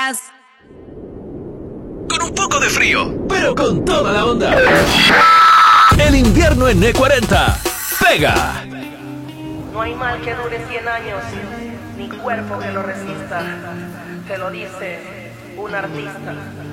más. Con un poco de frío, pero con toda la onda. El invierno en E40 pega. No hay mal que dure 100 años, ni cuerpo que lo resista. Te lo dice un artista.